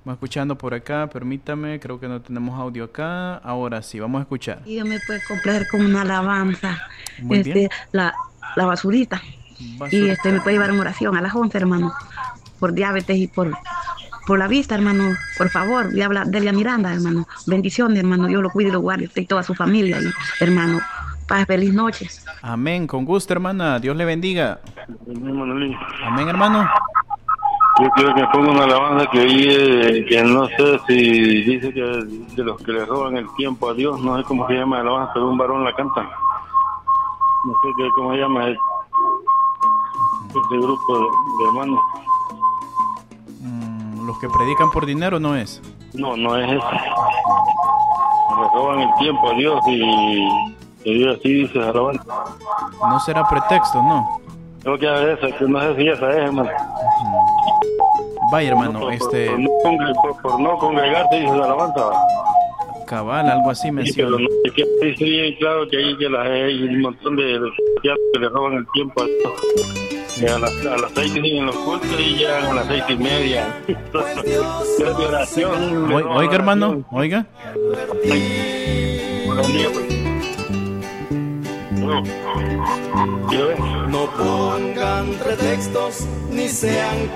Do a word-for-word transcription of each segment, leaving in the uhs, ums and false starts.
Vamos escuchando por acá, permítame, creo que no tenemos audio acá. Ahora sí, vamos a escuchar. Y Dios me puede comprar con una alabanza, Muy bien. este, la, la basurita. Y este me Basurita. puede llevar en oración a las once, hermano, por diabetes y por, por la vista, hermano. Por favor, y habla Delia Miranda, hermano. Bendiciones, hermano. Dios lo cuide y lo guarde, usted y toda su familia, y, hermano. Paz, feliz noche. Amén, con gusto, hermana. Dios le bendiga. Manolín. Amén, hermano. Yo quiero que ponga una alabanza que oí, que no sé si dice que de los que le roban el tiempo a Dios, no sé cómo se llama la alabanza, pero un varón la canta. No sé qué, cómo se llama este grupo de, de hermanos. Mm, los que predican por dinero no es. No, no es eso. Le roban el tiempo a Dios y, y Dios así dice la alabanza. No será pretexto, no. Creo que es esa, que no sé si esa es, hermano. Vaya, hermano, por, este... Por, por, no, congre, por, por no congregarse dice la alabanza. Cabal, algo así Sí, menciona. pero no, es que dice bien claro que hay, que la, hay un montón de, de cristianos que le roban el tiempo a Dios. Que a las, a las seis siguen los cultos y llegan a las seis y media. De oración. Oiga, oiga, hermano, oiga. Buenos días, pues. No. ¿Quiero ver? No pongan pretextos ni sean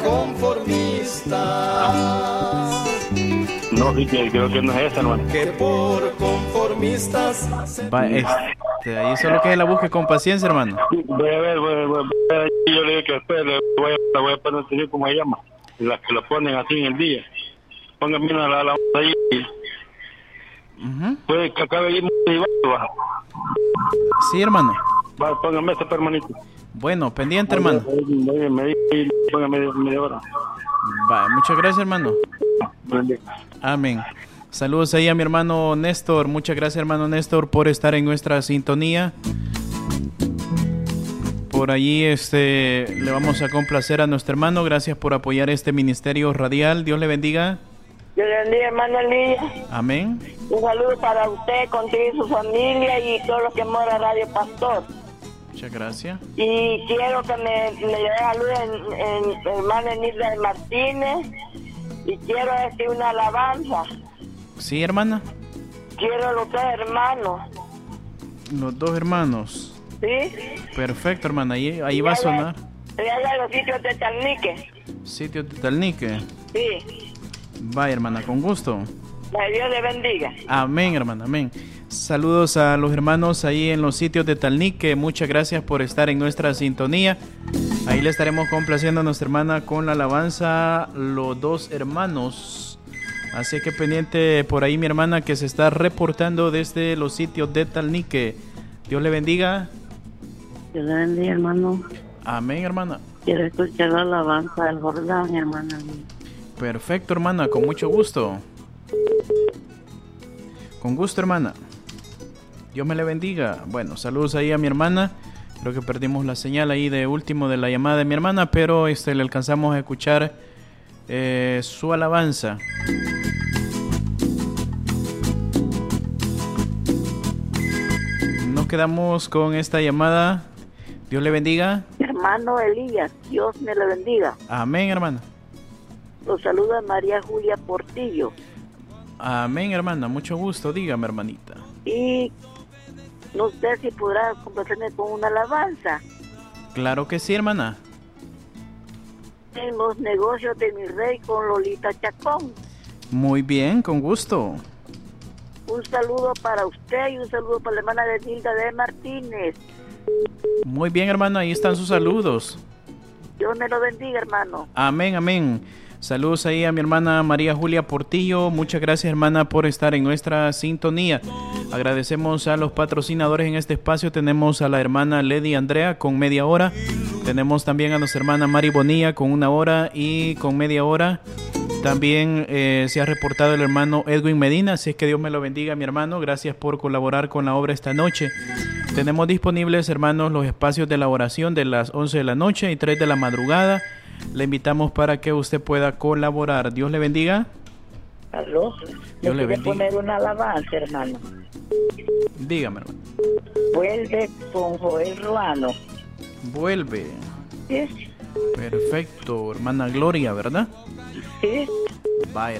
conformistas. No, sí, que creo que no es esa, hermano. Que por conformistas se... Va, este, ahí solo que la busque con paciencia, hermano. Sí, voy a ver, voy a ver, voy a ver. Yo le digo que después le voy a, la voy a poner, no sé cómo se llama. Las que lo ponen así en el día. Pónganme una la, la ahí. Uh-huh. Puede que acabe ahí y va. Sí, hermano. Va, póngame ese hermanito. Bueno, pendiente, hermano. Me, me, me, póngame media hora. Va, muchas gracias, hermano. Amén. Saludos ahí a mi hermano Néstor. Muchas gracias, hermano Néstor, por estar en nuestra sintonía. Por allí este, le vamos a complacer a nuestro hermano. Gracias por apoyar este ministerio radial. Dios le bendiga. Dios le bendiga, hermano Elías. Amén. Un saludo para usted, contigo y su familia y todos los que moran Radio Pastor. Muchas gracias. Y quiero que me, me dé salud en, en, en hermana Nilda Martínez. Y quiero decir una alabanza. Sí, hermana. Quiero los dos hermanos. Los dos hermanos. ¿Sí? Perfecto, hermana. Ahí, ahí va a sonar. Allá los sitios de Talnique. Sitio de Talnique. Sí. Vaya, hermana, con gusto. Que Dios le bendiga. Amén, hermana, amén. Saludos a los hermanos ahí en los sitios de Talnique. Muchas gracias por estar en nuestra sintonía. Ahí le estaremos complaciendo a nuestra hermana con la alabanza Los Dos Hermanos. Así que pendiente por ahí mi hermana que se está reportando desde los sitios de Talnique. Dios le bendiga. Dios le bendiga, hermano. Amén, hermana. Quiero escuchar la alabanza del Jordán, hermana. Perfecto, hermana, con mucho gusto. Con gusto, hermana. Dios me le bendiga. Bueno, saludos ahí a mi hermana. Creo que perdimos la señal ahí de último de la llamada de mi hermana, pero este le alcanzamos a escuchar eh, su alabanza. Nos quedamos con esta llamada. Dios le bendiga. Hermano Elías, Dios me le bendiga. Amén, hermana. Los saluda María Julia Portillo. Amén, hermana. Mucho gusto. Dígame, hermanita. Y no sé si podrá complacerme con una alabanza. Claro que sí, hermana. En los negocios de mi rey con Lolita Chacón. Muy bien, con gusto. Un saludo para usted y un saludo para la hermana de Nilda de Martínez. Muy bien, hermana, ahí están sus saludos. Dios me lo bendiga, hermano. Amén, amén. Saludos ahí a mi hermana María Julia Portillo. Muchas gracias, hermana, por estar en nuestra sintonía. Agradecemos a los patrocinadores en este espacio. Tenemos a la hermana Lady Andrea con media hora. Tenemos también a nuestra hermana Mari Bonilla con una hora y con media hora. También eh, se ha reportado el hermano Edwin Medina, así es que Dios me lo bendiga, mi hermano. Gracias por colaborar con la obra esta noche. Tenemos disponibles, hermanos, los espacios de la oración de las once de la noche y tres de la madrugada. Le invitamos para que usted pueda colaborar. Dios le bendiga. ¿Aló? Dios le bendiga. Poner una alabanza, hermano. Dígame, hermano. Vuelve con Joel Ruano. Vuelve. ¿Sí? Perfecto, hermana Gloria, ¿verdad? Sí. Vaya,